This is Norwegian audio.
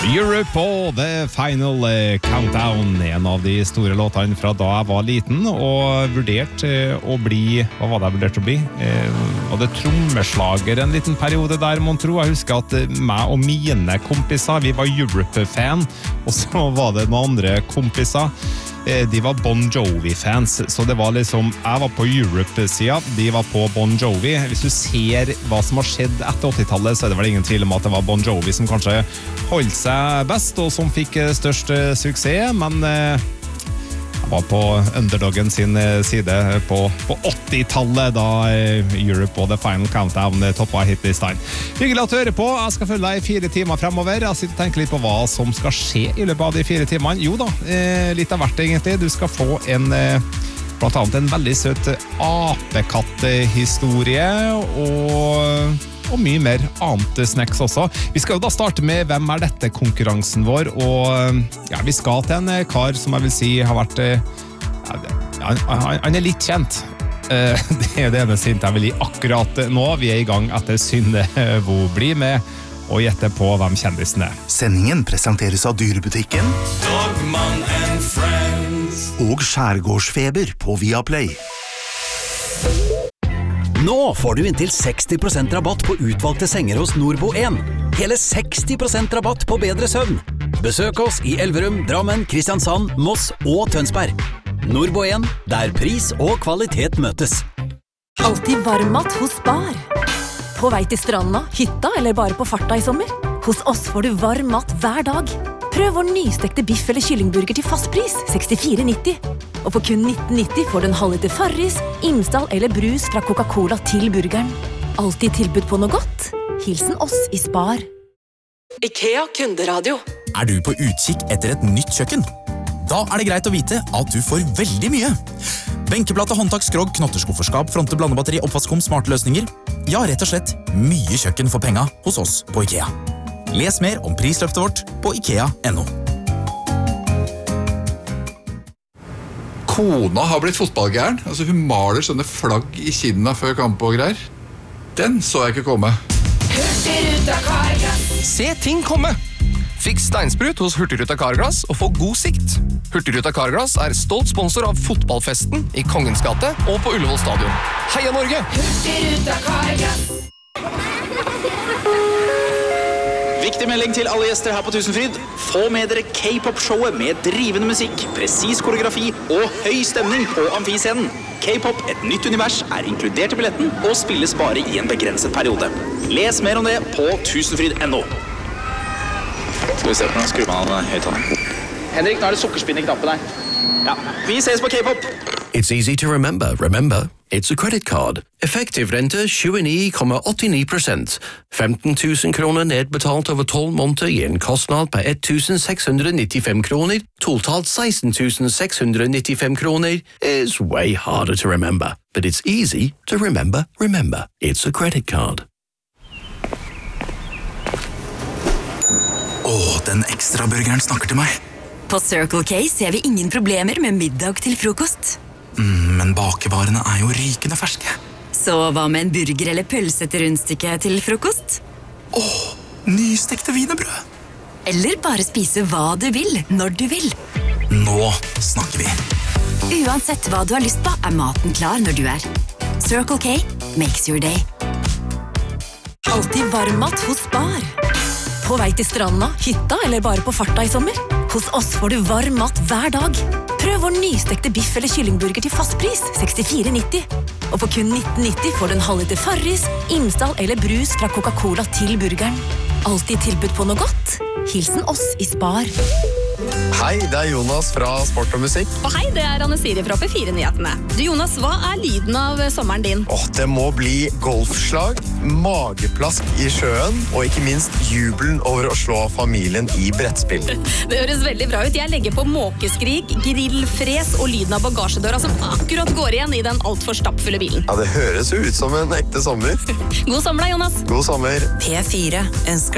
Europe og The Final Countdown, en av de store låtene fra da jeg var liten og vurderte å bli, hva var det jeg vurderte å bli? Var det trommeslager en liten periode der, mon tro? Jeg husker at meg og mine kompiser, vi var Europe-fan, og så var det noen andre kompiser, de var Bon Jovi-fans, så det var liksom, jeg var på Europe-siden, de var på Bon Jovi. Hvis du ser hva som har skjedd etter 80-tallet, så er det vel ingen tvil om at det var Bon Jovi som kanskje holdt seg best, og som fikk størst suksess, men jeg var på underdoggen sin side på 80-tallet, da Europe og The Final Countdown toppet hitlistene. Hyggelig at du hører på. Jeg skal følge deg i 4 timer fremover. Jeg sitter og tenker litt på hva som skal skje i løpet av de 4 timene. Jo da, litt av hvert egentlig. Du skal få blant annet en veldig søt apekatt-historie, og mye mer annet snacks også. Vi skal jo da starte med Hvem er dette? Konkurransen vår, og ja, vi skal til en kar som jeg vil si har vært han litt kjent. Det det eneste hint jeg vil gi akkurat nå. Vi i gang etter Synnevo. Bli med og gjette på hvem kjendisen Sendingen presenteres av Dyrebutikken Dogman and Friends og Skjærgårdsfeber på Viaplay. Nå får du inntil 60% rabatt på utvalgte senger hos Norbo 1. Hele 60% rabatt på bedre søvn. Besøk oss i Elverum, Drammen, Kristiansand, Moss og Tønsberg. Norbo 1, der pris og kvalitet møtes. Alltid varmmat hos Spar. På vei til stranda, hytta eller bare på farta i sommer? Hos oss får du varm mat hver dag. Prøv vår nystekte biff eller kyllingburger til fast pris, 64,90. Og for kun 19,90 får du en halvliter Farris, Imsdal eller brus fra Coca-Cola til burgeren. Alltid tilbud på noe godt. Hilsen oss i Spar. IKEA kunderadio. Er du på utkikk etter et nytt kjøkken? Da er det greit å vite at du får veldig mye. Benkeplate, håndtak, skrog, knotterskufferskap, fronte, blandebatteri, oppvaskkum, smarte løsninger. Ja, rett og slett mye kjøkken for penga hos oss på IKEA. Les mer om prisløftet vårt på IKEA.no. Kona har blitt fotballgæren. Altså, hun maler sånne flagg i kinna før kamp og greier. Den så jeg ikke komme. Hurtigruta Carglass. Se ting komme! Fiks steinsprut hos Hurtigruta Carglass og få god sikt. Hurtigruta Carglass er stolt sponsor av fotballfesten i Kongens gate og på Ullevål stadion. Heia Norge! Hurtigruta Carglass. Viktig melding til alle gjester her på Tusenfryd. Få med dere K-pop-showet med drivende musikk, presis koreografi og høy stemning på Amfiscenen. K-pop, et nytt univers, er inkludert i billetten og spilles bare i en begrenset periode. Les mer om det på tusenfryd.no. Skal vi se på den, skru man av høyttaleren. Henrik, nå er det sukkerspinn i knappen her. Ja, vi ses på K-pop. It's easy to remember. Remember, it's a credit card. Effektiv rente 29,89%. 15 000 kroner nedbetalt over 12 måneder gir en kostnad på 1.695 kroner. Totalt 16.695 kroner is way harder to remember. But it's easy to remember. Remember, it's a credit card. Den ekstra burgeren snakker til meg. På Circle K ser vi ingen problemer med middag til frokost. Men bakevarene er jo rykende ferske. Så hva med en burger eller pølse til rundstykke til frokost? Nystekte wienerbrød. Eller bare spise hva du vil, når du vil. Nå snakker vi. Uansett hva du har lyst på, er maten klar når du er. Circle K makes your day. Alltid varmmat hos Spar. På vei til stranda, hytta eller bare på farta i sommer? Hos oss får du varm mat hver dag. Prøv vår nystekte biff eller kyllingburger til fast pris, 64,90. Og for kun 19,90 får du en halvliter Farris, Imsdal eller brus fra Coca-Cola til burgeren. Alltid tilbud på noe godt. Hilsen oss i Spar. Hei, det er Jonas fra Sport og Musikk. Og hei, det er Anne Siri fra P4-nyhetene. Du Jonas, hva er lyden av sommeren din? Det må bli golfslag, mageplask i sjøen, og ikke minst jubelen over å slå familien i brettspill. Det høres veldig bra ut. Jeg legger på måkeskrik, grillfres og lyden av bagasjedøra som akkurat går igjen i den alt for stappfulle bilen. Ja, det høres jo ut som en ekte sommer. God sommer da, Jonas. God sommer. P4 ønsker